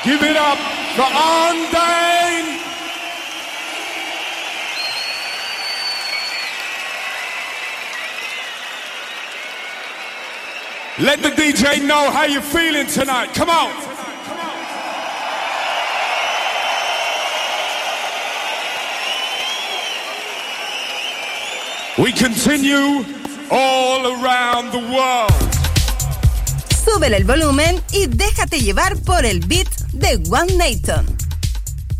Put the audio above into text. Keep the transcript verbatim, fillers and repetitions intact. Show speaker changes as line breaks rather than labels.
Give it up for Arndane. Let the D J know how you're feeling tonight. Come on. We continue all around the world.
Súbele el volumen y déjate llevar por el beat de One Nation.